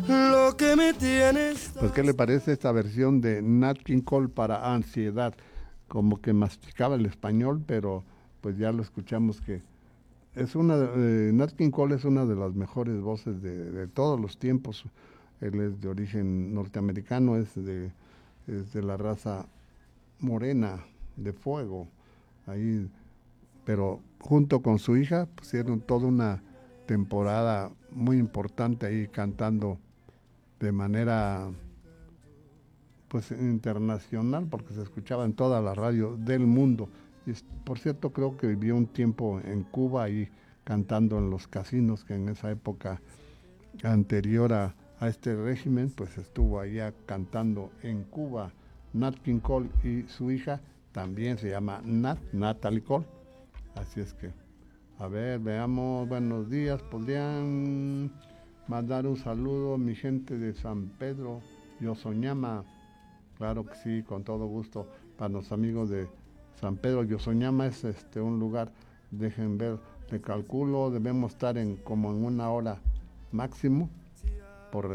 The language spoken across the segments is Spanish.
lo que me tienes. Pues, ¿qué le parece esta versión de Nat King Cole para Ansiedad? Como que masticaba el español, pero pues ya lo escuchamos que es Nat King Cole es una de las mejores voces de todos los tiempos. Él es de origen norteamericano, es de la raza morena, de fuego, ahí, pero junto con su hija pusieron toda una temporada muy importante ahí cantando de manera pues internacional, porque se escuchaba en toda la radio del mundo. Y por cierto, creo que vivió un tiempo en Cuba ahí cantando en los casinos, que en esa época anterior a este régimen, pues estuvo allá cantando en Cuba. Nat King Cole y su hija también se llama Natalie Cole. Así es que, a ver, veamos, buenos días, podrían mandar un saludo a mi gente de San Pedro, Yosoñama. Claro que sí, con todo gusto, para los amigos de San Pedro. Yosoñama es un lugar, dejen ver, le calculo, debemos estar como en una hora máximo, por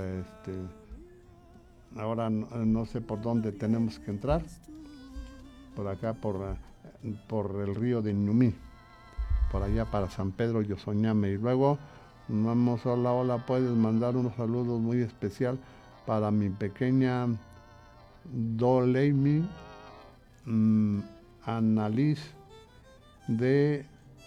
ahora no sé por dónde tenemos que entrar, por acá, por el río de Ñumí, por allá para San Pedro Yosoñame. Y luego vamos, hola, puedes mandar unos saludos muy especial para mi pequeña Doleimi Annalise de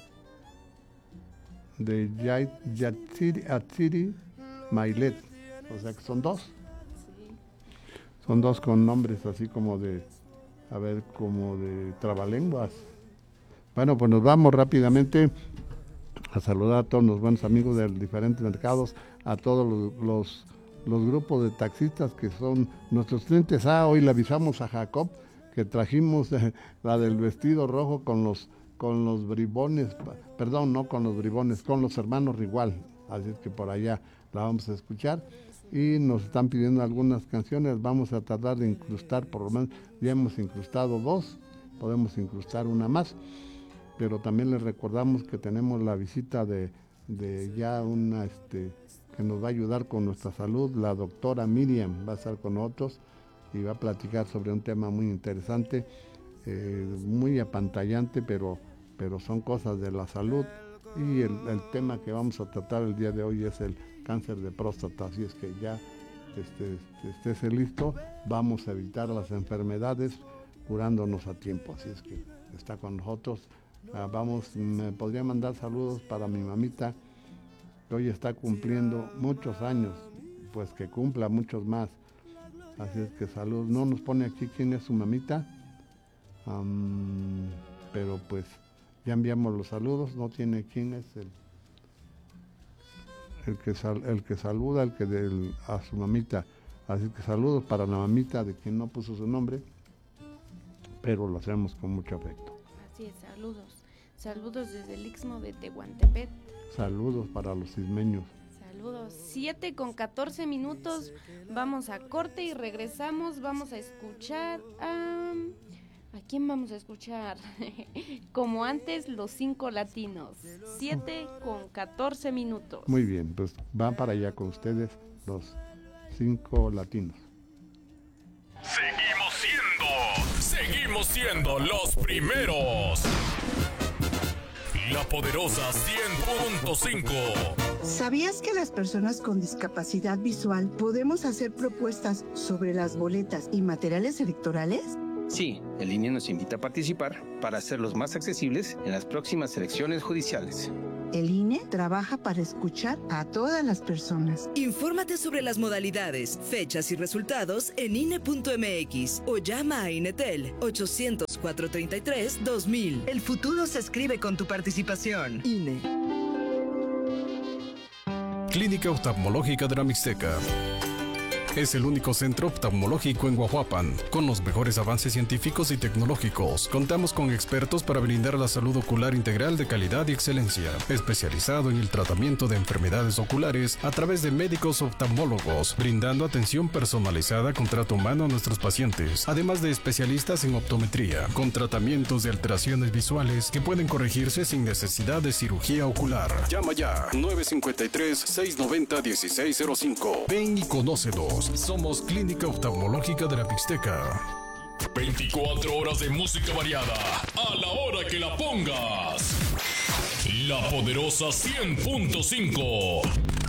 Yatsiri Mailet. O sea que son dos. Son dos con nombres así como como de trabalenguas. Bueno, pues nos vamos rápidamente a saludar a todos los buenos amigos de diferentes mercados, a todos los grupos de taxistas que son nuestros clientes. Hoy le avisamos a Jacob que trajimos la del vestido rojo con los bribones, perdón, no con los bribones, con los hermanos Rigual. Así es que por allá la vamos a escuchar. Y nos están pidiendo algunas canciones, vamos a tratar de incrustar, por lo menos ya hemos incrustado 2, podemos incrustar una más, pero también les recordamos que tenemos la visita de ya una que nos va a ayudar con nuestra salud, la doctora Miriam va a estar con nosotros y va a platicar sobre un tema muy interesante, muy apantallante, pero son cosas de la salud. Y el tema que vamos a tratar el día de hoy es el cáncer de próstata, así es que ya estés listo, vamos a evitar las enfermedades curándonos a tiempo, así es que está con nosotros. Me podría mandar saludos para mi mamita, que hoy está cumpliendo muchos años, pues que cumpla muchos más, así es que salud. No nos pone aquí quién es su mamita, pero pues ya enviamos los saludos, no tiene quién es el que saluda, a su mamita. Así que saludos para la mamita de quien no puso su nombre, pero lo hacemos con mucho afecto. Así es, saludos desde el Istmo de Tehuantepec. Saludos para los ismeños. Saludos, 7:14, vamos a corte y regresamos, vamos a escuchar ¿a quién vamos a escuchar? Como antes, los 5 latinos. 7:14. Muy bien, pues van para allá con ustedes los 5 latinos. Seguimos siendo los primeros. La poderosa 100.5. ¿Sabías que las personas con discapacidad visual podemos hacer propuestas sobre las boletas y materiales electorales? Sí, el INE nos invita a participar para hacerlos más accesibles en las próximas elecciones judiciales. El INE trabaja para escuchar a todas las personas. Infórmate sobre las modalidades, fechas y resultados en INE.mx o llama a INETEL 800-433-2000. El futuro se escribe con tu participación. INE. Clínica Oftalmológica de la Mixteca. es el único centro oftalmológico en Guajuapan, con los mejores avances científicos y tecnológicos. Contamos con expertos para brindar la salud ocular integral de calidad y excelencia, especializado en el tratamiento de enfermedades oculares a través de médicos oftalmólogos, brindando atención personalizada con trato humano a nuestros pacientes, además de especialistas en optometría, con tratamientos de alteraciones visuales que pueden corregirse sin necesidad de cirugía ocular. Llama ya, 953-690-1605. Ven y conócenos. Somos Clínica Oftalmológica de la Mixteca. 24 horas de música variada, a la hora que la pongas. La Poderosa 100.5.